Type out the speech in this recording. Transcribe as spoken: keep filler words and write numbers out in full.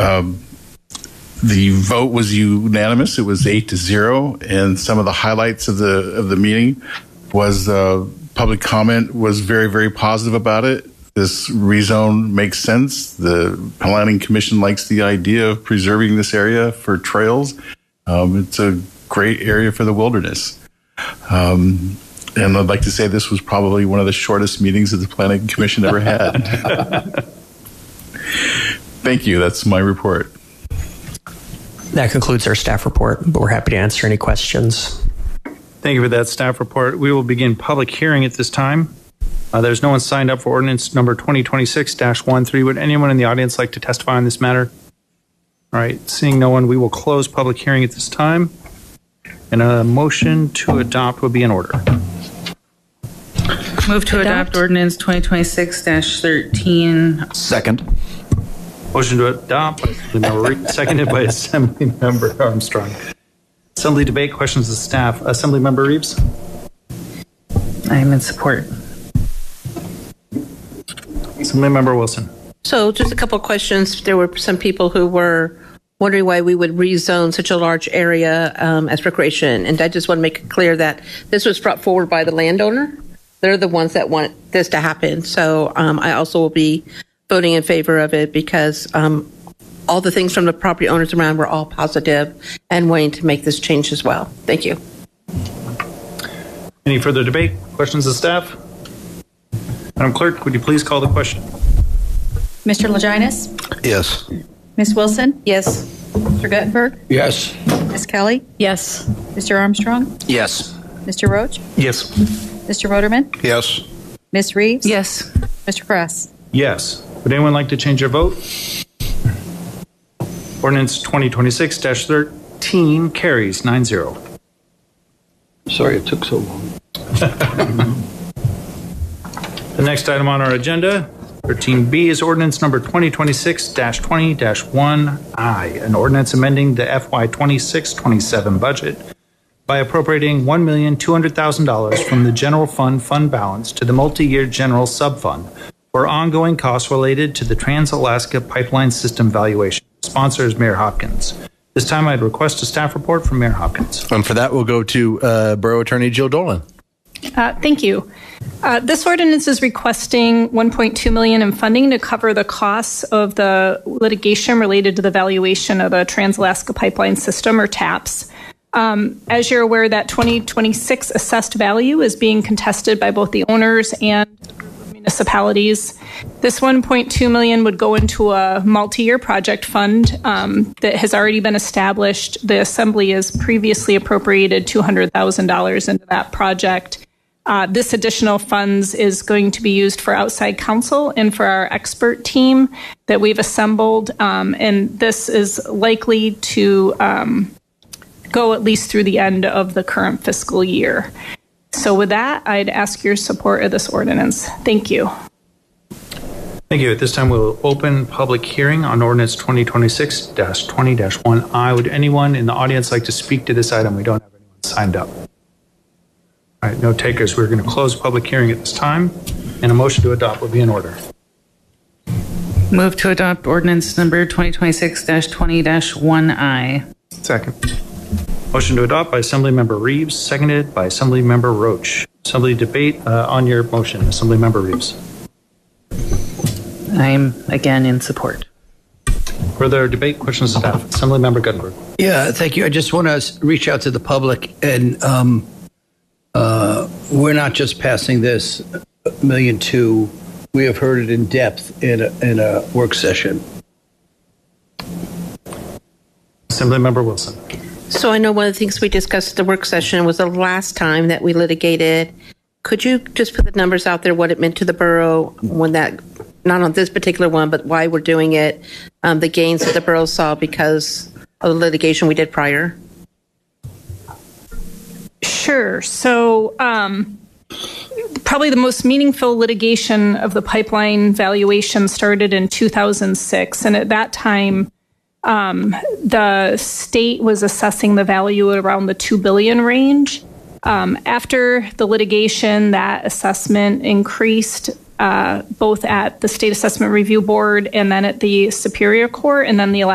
Um, the vote was unanimous. It was eight to zero, and some of the highlights of the of the meeting was uh, public comment was very, very positive about it. This rezone makes sense. The Planning Commission likes the idea of preserving this area for trails. Um, it's a great area for the wilderness. Um, and I'd like to say this was probably one of the shortest meetings that the Planning Commission ever had. Thank you. That's my report. That concludes our staff report, but we're happy to answer any questions. Thank you for that staff report. We will begin public hearing at this time. Uh, there's no one signed up for ordinance number twenty twenty-six dash thirteen. Would anyone in the audience like to testify on this matter? All right, seeing no one, we will close public hearing at this time. And a motion to adopt will be in order. Move to adopt, adopt ordinance twenty twenty-six dash thirteen. Second. Motion to adopt by Assembly Member, seconded by Assembly Member Armstrong. Assembly debate, questions of staff. Assembly Member Reeves. I am in support. Assembly Member Wilson. So just a couple of questions. There were some people who were wondering why we would rezone such a large area um, as recreation. And I just want to make it clear that this was brought forward by the landowner. They're the ones that want this to happen. So um, I also will be voting in favor of it because um, all the things from the property owners around were all positive and wanting to make this change as well. Thank you. Any further debate? Questions of staff? Madam Clerk, would you please call the question? Mister Laginas? Yes. Miz Wilson? Yes. Mister Guttenberg? Yes. Miz Kelly? Yes. Mister Armstrong? Yes. Mister Roach? Yes. Mister Voderman? Yes. Miz Reeves? Yes. Mister Kress? Yes. Would anyone like to change their vote? Ordinance twenty twenty-six dash thirteen carries nine zero. Sorry it took so long. The next item on our agenda, thirteen B, is ordinance number twenty twenty-six dash twenty dash one I, an ordinance amending the F Y twenty-six twenty-seven budget by appropriating one million two hundred thousand dollars from the general fund fund balance to the multi-year general subfund for ongoing costs related to the Trans-Alaska Pipeline System valuation. Sponsor is Mayor Hopkins. This time I'd request a staff report from Mayor Hopkins. And for that, we'll go to uh, Borough Attorney Jill Dolan. Uh, thank you. Uh, this ordinance is requesting one point two million dollars in funding to cover the costs of the litigation related to the valuation of the Trans-Alaska Pipeline System, or TAPS. Um, as you're aware, that twenty twenty-six assessed value is being contested by both the owners and municipalities. This one point two million dollars would go into a multi-year project fund um, that has already been established. The Assembly has previously appropriated two hundred thousand dollars into that project. Uh, this additional funds is going to be used for outside counsel and for our expert team that we've assembled. Um, and this is likely to um, go at least through the end of the current fiscal year. So with that, I'd ask your support of this ordinance. Thank you. Thank you. At this time, we'll open public hearing on ordinance twenty twenty-six dash twenty dash one I. Would anyone in the audience like to speak to this item? We don't have anyone signed up. All right, no takers. We're going to close public hearing at this time, and a motion to adopt will be in order. Move to adopt ordinance number twenty twenty-six dash twenty dash one I. Second. Motion to adopt by Assemblymember Reeves, seconded by Assemblymember Roach. Assembly debate uh, on your motion. Assemblymember Reeves. I'm again in support. Further debate, questions of staff. Assemblymember Guttenberg. Yeah, thank you. I just want to reach out to the public, and um, uh, we're not just passing this million two. We have heard it in depth in a, in a work session. Assemblymember Wilson. So I know one of the things we discussed at the work session was the last time that we litigated. Could you just put the numbers out there, what it meant to the borough when that, not on this particular one, but why we're doing it, um, the gains that the borough saw because of the litigation we did prior? Sure. So um, probably the most meaningful litigation of the pipeline valuation started in two thousand six. And at that time, um, the state was assessing the value at around the two billion dollars range. Um, after the litigation, that assessment increased uh, both at the State Assessment Review Board and then at the Superior Court, and then the